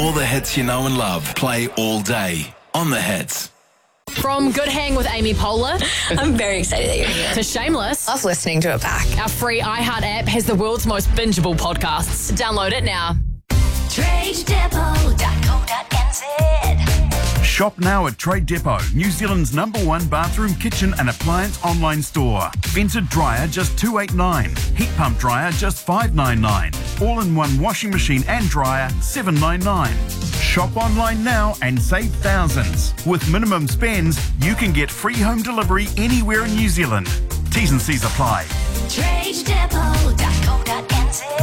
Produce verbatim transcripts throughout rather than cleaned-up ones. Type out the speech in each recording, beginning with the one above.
All the hits you know and love play all day on The Hits. From Good Hang with Amy Poehler I'm very excited that you're here. to Shameless, Love listening to it back. our free iHeart app has the world's most bingeable podcasts. Download it now. trade depot dot co dot n z. Shop now at Trade Depot, New Zealand's number one bathroom, kitchen and appliance online store. Vented dryer just two hundred eighty-nine dollars. Heat pump dryer just five hundred ninety-nine dollars. All-in-one washing machine and dryer seven hundred ninety-nine dollars. Shop online now and save thousands. With minimum spends, you can get free home delivery anywhere in New Zealand. T's and C's apply. trade depot dot co dot n z.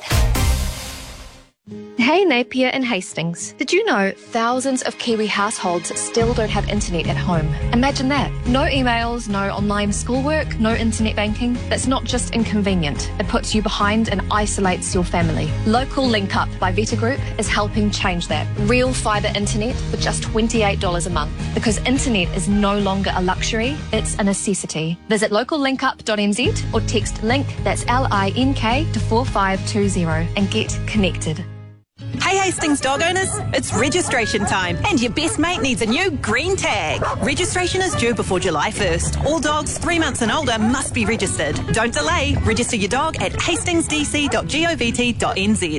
Hey Napier and Hastings. Did you know thousands of Kiwi households still don't have internet at home? Imagine that. No emails, no online schoolwork, no internet banking. That's not just inconvenient. It puts you behind and isolates your family. Local Link Up by Veta Group is helping change that. Real fibre internet for just twenty-eight dollars a month. Because internet is no longer a luxury, it's a necessity. Visit local link up dot n z or text LINK, that's L I N K, to four five two zero and get connected. Hey Hastings dog owners, it's registration time and your best mate needs a new green tag. Registration is due before July first. All dogs three months and older must be registered. Don't delay. Register your dog at hastings d c dot govt dot n z.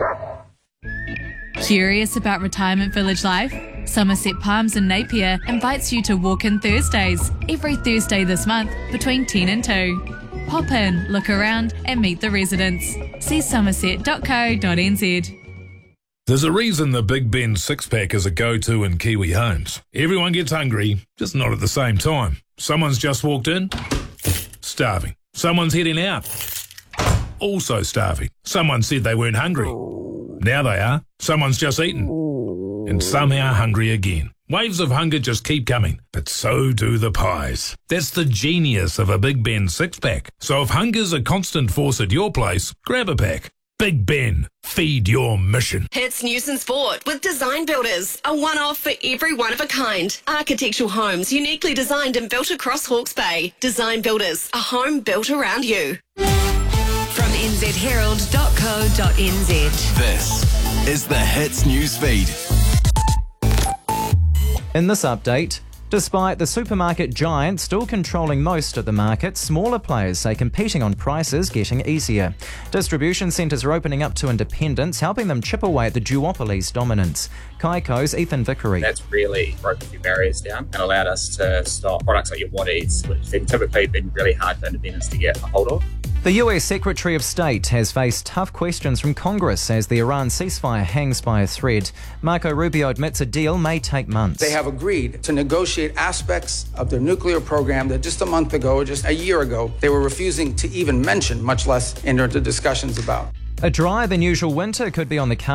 Curious about retirement village life? Somerset Palms in Napier invites you to walk-in Thursdays, every Thursday this month between ten and two. Pop in, look around and meet the residents. See somerset dot co dot n z. There's a reason the Big Ben six-pack is a go-to in Kiwi homes. Everyone gets hungry, just not at the same time. Someone's just walked in, starving. Someone's heading out, also starving. Someone said they weren't hungry. Now they are. Someone's just eaten, and somehow hungry again. Waves of hunger just keep coming, but so do the pies. That's the genius of a Big Ben six-pack. So if hunger's a constant force at your place, grab a pack. Big Ben, feed your mission. Hits News and Sport with Design Builders, a one-off for every one of a kind. Architectural homes uniquely designed and built across Hawke's Bay. Design Builders, a home built around you. From n z herald dot co dot n z. This is the Hits News Feed. In this update, despite the supermarket giant still controlling most of the market, smaller players say competing on price is getting easier. Distribution centres are opening up to independents, helping them chip away at the duopoly's dominance. Kaiko's Ethan Vickery. That's really broken a few barriers down and allowed us to stock products like your What Eats, which have typically been really hard for independents to get a hold of. The U S Secretary of State has faced tough questions from Congress as the Iran ceasefire hangs by a thread. Marco Rubio admits a deal may take months. They have agreed to negotiate aspects of their nuclear program that just a month ago or just a year ago they were refusing to even mention, much less enter into discussions about. A drier than usual winter could be on the cards.